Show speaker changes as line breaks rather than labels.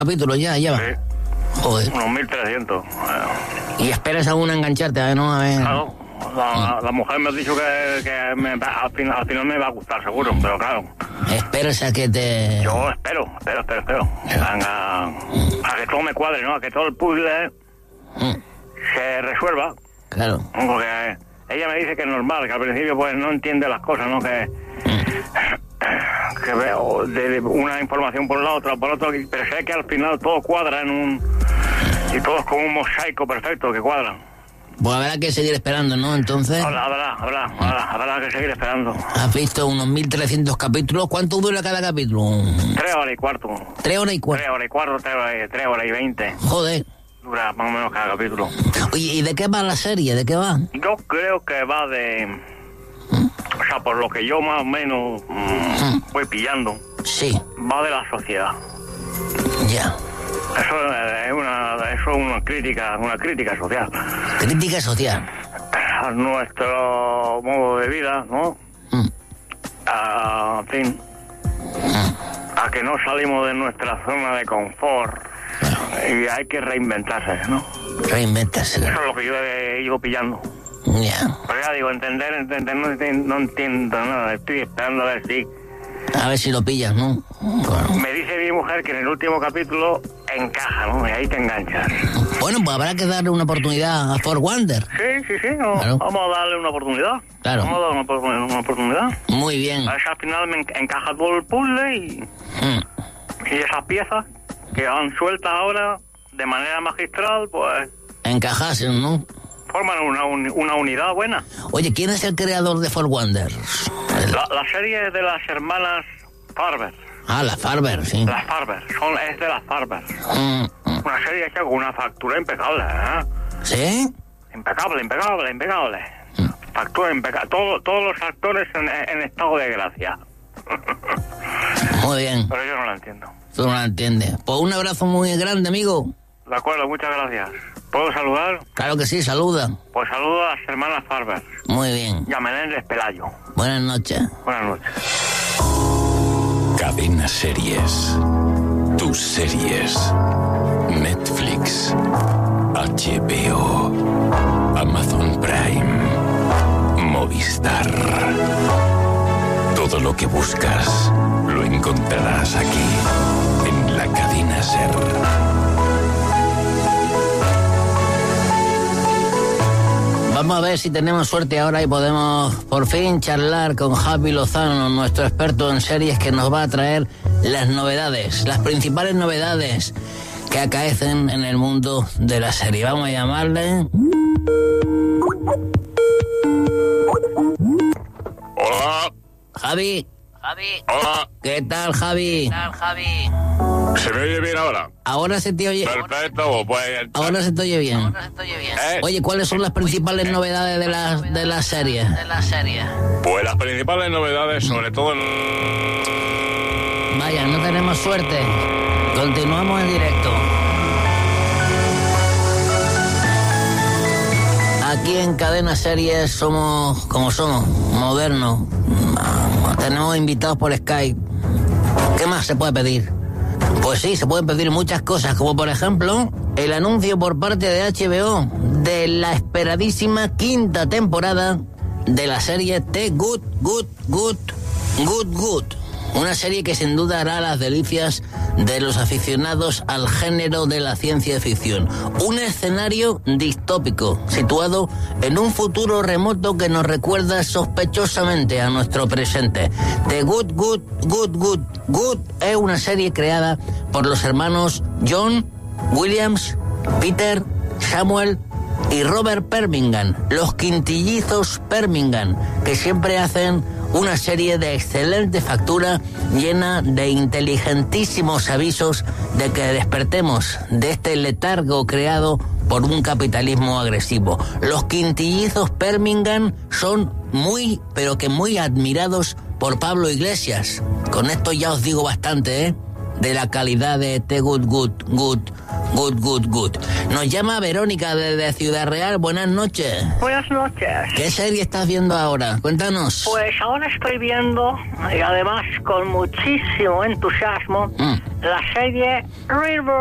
capítulos ya va.
Sí.
Joder.
Unos 1300.
¿Y esperas aún a engancharte? A ver, ¿no? A ver.
Claro. La mujer me ha dicho que al final me va a gustar, seguro, pero claro.
Esperas a que te...
Yo espero. A que todo me cuadre, ¿no? A que todo el puzzle se resuelva.
Claro.
Porque ella me dice que es normal, que al principio pues no entiende las cosas, ¿no? Que veo de una información por un lado, otra por otro, pero sé que al final todo cuadra y todo es como un mosaico perfecto que cuadra.
Pues habrá que seguir esperando, ¿no? Entonces...
Habrá que seguir esperando.
¿Has visto unos 1300 capítulos? ¿Cuánto dura cada capítulo?
3 horas y cuarto.
3 horas y cuarto.
3 horas y cuarto, 3 horas y 20.
Joder.
Dura más o menos cada capítulo.
Oye, ¿y de qué va la serie? ¿De qué va?
Yo creo que va de... O sea, por lo que yo más o menos voy pillando.
Sí.
Va de la sociedad.
Ya.
Eso es una crítica social.
Crítica social.
A nuestro modo de vida, ¿no? En fin. A que no salimos de nuestra zona de confort. Y hay que reinventarse, ¿no?
Reinventarse.
Eso es lo que yo he ido pillando.
Ya.
Pero ya digo, entender, no entiendo nada. Estoy esperando a ver si...
A ver si lo pillas, ¿no? Bueno.
Me dice mi mujer que en el último capítulo encaja, ¿no? Y ahí te enganchas.
Bueno, pues habrá que darle una oportunidad a For Wonder.
Sí. No, claro. Vamos a darle una oportunidad.
Claro.
Vamos a darle una oportunidad.
Muy bien.
A ver si al final me encaja todo el puzzle y esas piezas que van sueltas ahora de manera magistral, pues...
Encajasen, ¿no?
Forman una unidad buena.
Oye, ¿quién es el creador de For Wonder?
La serie es de las hermanas Farber.
Ah, las Farber, sí.
Las Farber, es de las Farber. Una serie hecha con una factura impecable, ¿eh?
¿Sí?
Impecable. Factura impecable. Todos los actores en estado de gracia.
Muy bien.
Pero yo no la entiendo.
Tú no la entiendes. Pues un abrazo muy grande, amigo.
De acuerdo, muchas gracias. ¿Puedo saludar?
Claro que sí, saluda.
Pues saludo a las hermanas Farber.
Muy bien.
Y a Menéndez Pelayo.
Buenas noches.
Buenas noches.
Cadena Series. Tus series. Netflix. HBO. Amazon Prime. Movistar. Todo lo que buscas lo encontrarás aquí, en la Cadena Ser.
Vamos a ver si tenemos suerte ahora y podemos por fin charlar con Javi Lozano, nuestro experto en series, que nos va a traer las novedades, las principales novedades que acaecen en el mundo de la serie. Vamos a llamarle...
Hola.
Javi.
Hola.
¿Qué tal, Javi?
¿Se me oye bien ahora?
Ahora se te oye...
Perfecto, pues...
Ahora se te oye bien. Oye, ¿cuáles son las principales novedades de la serie?
Pues las principales novedades, sobre todo...
Vaya, no tenemos suerte. Continuamos en directo. Aquí en Cadena Series somos como somos, modernos. Tenemos invitados por Skype. ¿Qué más se puede pedir? Pues sí, se pueden pedir muchas cosas, como por ejemplo el anuncio por parte de HBO de la esperadísima 5ª temporada de la serie The Good. Una serie que sin duda hará las delicias de los aficionados al género de la ciencia ficción. Un escenario distópico, situado en un futuro remoto que nos recuerda sospechosamente a nuestro presente. The Good es una serie creada por los hermanos John Williams, Peter, Samuel y Robert Permingan, los quintillizos Permingan, que siempre hacen una serie de excelente factura llena de inteligentísimos avisos de que despertemos de este letargo creado por un capitalismo agresivo. Los quintillizos Permingan son muy, pero que muy admirados por Pablo Iglesias. Con esto ya os digo bastante, ¿eh? de la calidad de The Good. Nos llama Verónica desde Ciudad Real. Buenas noches.
Buenas noches.
¿Qué serie estás viendo ahora? Cuéntanos.
Pues ahora estoy viendo, y además con muchísimo entusiasmo, la serie River.